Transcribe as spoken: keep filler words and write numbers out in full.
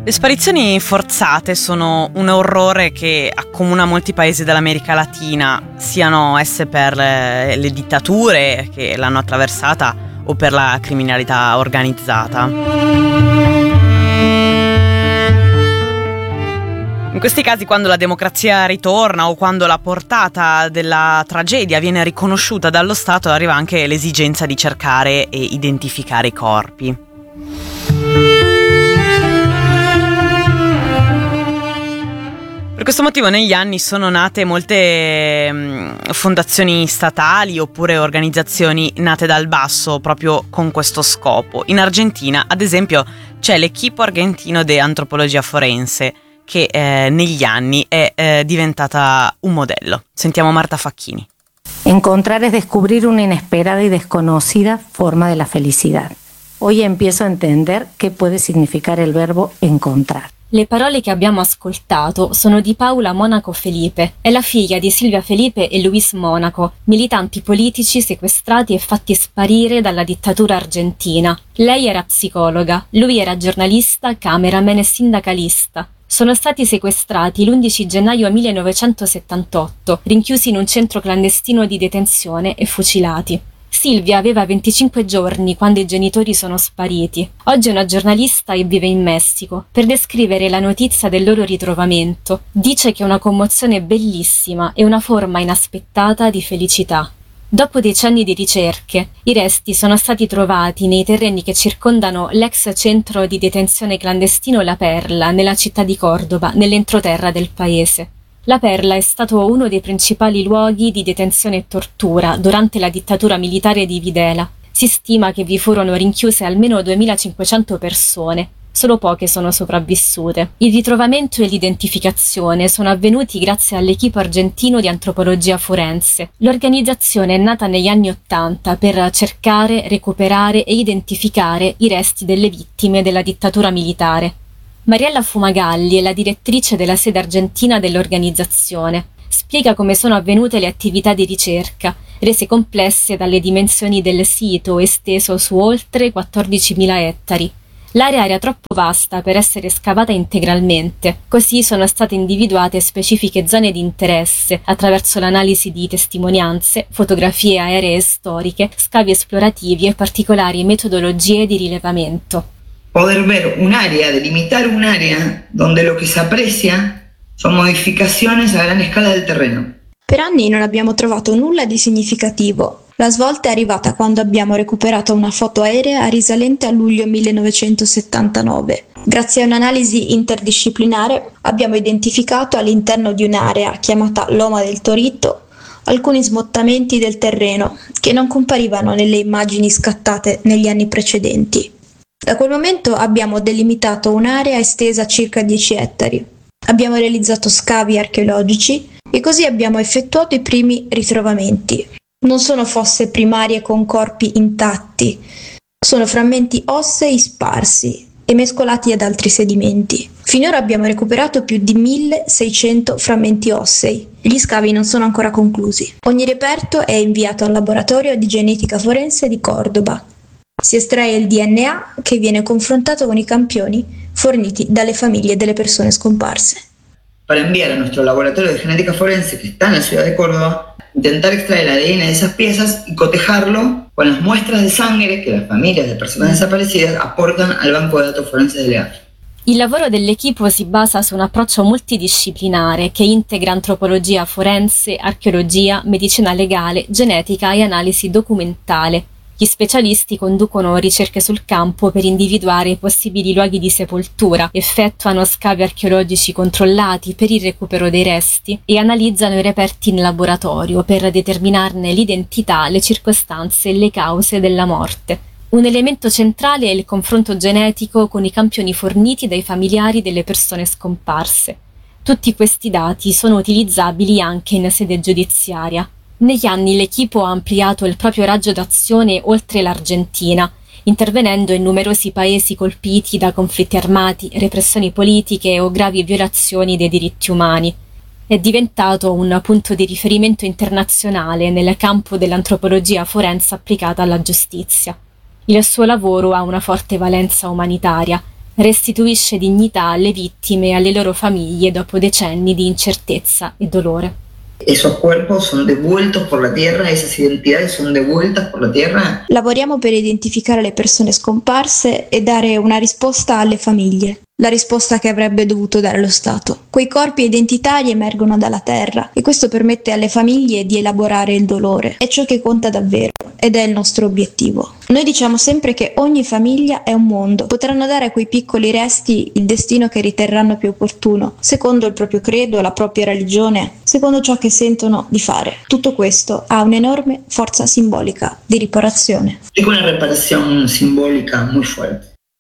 Le sparizioni forzate sono un orrore che accomuna molti paesi dell'America Latina, siano esse per le, le dittature che l'hanno attraversata o per la criminalità organizzata. In questi casi, quando la democrazia ritorna o quando la portata della tragedia viene riconosciuta dallo Stato, arriva anche l'esigenza di cercare e identificare i corpi. Per questo motivo negli anni sono nate molte mh, fondazioni statali oppure organizzazioni nate dal basso proprio con questo scopo. In Argentina, ad esempio, c'è l'Equipo Argentino de Antropologia Forense, che eh, negli anni è eh, diventata un modello. Sentiamo Marta Facchini. Encontrar es descubrir una inesperada y desconocida forma de la felicidad. Hoy empiezo a entender qué puede significar el verbo encontrar. Le parole che abbiamo ascoltato sono di Paula Mónaco Felipe. È la figlia di Silvia Felipe e Luis Mónaco, militanti politici sequestrati e fatti sparire dalla dittatura argentina. Lei era psicologa, lui era giornalista, cameraman e sindacalista. Sono stati sequestrati l'undici gennaio millenovecentosettantotto, rinchiusi in un centro clandestino di detenzione e fucilati. Silvia aveva venticinque giorni quando i genitori sono spariti. Oggi è una giornalista e vive in Messico. Per descrivere la notizia del loro ritrovamento, dice che è una commozione bellissima e una forma inaspettata di felicità. Dopo decenni di ricerche, i resti sono stati trovati nei terreni che circondano l'ex centro di detenzione clandestino La Perla, nella città di Córdoba, nell'entroterra del paese. La Perla è stato uno dei principali luoghi di detenzione e tortura durante la dittatura militare di Videla. Si stima che vi furono rinchiuse almeno duemilacinquecento persone. Solo poche sono sopravvissute. Il ritrovamento e l'identificazione sono avvenuti grazie all'Equipo Argentino di Antropologia Forense. L'organizzazione è nata negli anni Ottanta per cercare, recuperare e identificare i resti delle vittime della dittatura militare. Mariella Fumagalli è la direttrice della sede argentina dell'organizzazione. Spiega come sono avvenute le attività di ricerca, rese complesse dalle dimensioni del sito esteso su oltre quattordicimila ettari. L'area era troppo vasta per essere scavata integralmente, così sono state individuate specifiche zone di interesse attraverso l'analisi di testimonianze, fotografie aeree storiche, scavi esplorativi e particolari metodologie di rilevamento. Poder ver un área, delimitar un área donde lo que se aprecia son modificaciones a gran escala del terreno. Per anni non abbiamo trovato nulla di significativo. La svolta è arrivata quando abbiamo recuperato una foto aerea risalente a luglio millenovecentosettantanove. Grazie a un'analisi interdisciplinare abbiamo identificato all'interno di un'area chiamata Loma del Torito alcuni smottamenti del terreno che non comparivano nelle immagini scattate negli anni precedenti. Da quel momento abbiamo delimitato un'area estesa circa dieci ettari. Abbiamo realizzato scavi archeologici e così abbiamo effettuato i primi ritrovamenti. Non sono fosse primarie con corpi intatti, sono frammenti ossei sparsi e mescolati ad altri sedimenti. Finora abbiamo recuperato più di milleseicento frammenti ossei. Gli scavi non sono ancora conclusi. Ogni reperto è inviato al laboratorio di genetica forense di Córdoba. Si estrae il D N A che viene confrontato con i campioni forniti dalle famiglie delle persone scomparse. Para enviar a nuestro laboratorio de genética forense que está en la ciudad de Córdoba, intentar extraer el A D N de esas piezas y cotejarlo con las muestras de sangre que las familias de personas desaparecidas aportan al banco de datos forenses delle A F I. Il lavoro dell'equipo si basa su un approccio multidisciplinare che integra antropologia forense, archeologia, medicina legale, genetica e analisi documentale. Gli specialisti conducono ricerche sul campo per individuare i possibili luoghi di sepoltura, effettuano scavi archeologici controllati per il recupero dei resti e analizzano i reperti in laboratorio per determinarne l'identità, le circostanze e le cause della morte. Un elemento centrale è il confronto genetico con i campioni forniti dai familiari delle persone scomparse. Tutti questi dati sono utilizzabili anche in sede giudiziaria. Negli anni l'Equipo ha ampliato il proprio raggio d'azione oltre l'Argentina, intervenendo in numerosi paesi colpiti da conflitti armati, repressioni politiche o gravi violazioni dei diritti umani. È diventato un punto di riferimento internazionale nel campo dell'antropologia forense applicata alla giustizia. Il suo lavoro ha una forte valenza umanitaria. restituisce dignità alle vittime e alle loro famiglie dopo decenni di incertezza e dolore. Esos cuerpos son devueltos por la tierra, esas identidades son devueltas por la tierra. Lavoriamo per identificare le persone scomparse e dare una risposta alle famiglie, la risposta che avrebbe dovuto dare lo Stato. Quei corpi identitari emergono dalla terra e questo permette alle famiglie di elaborare il dolore. È ciò che conta davvero ed è il nostro obiettivo. Noi diciamo sempre che ogni famiglia è un mondo. Potranno dare a quei piccoli resti il destino che riterranno più opportuno, secondo il proprio credo, la propria religione, secondo ciò che sentono di fare. Tutto questo ha un'enorme forza simbolica di riparazione. Es una reparación simbólica muy fuerte.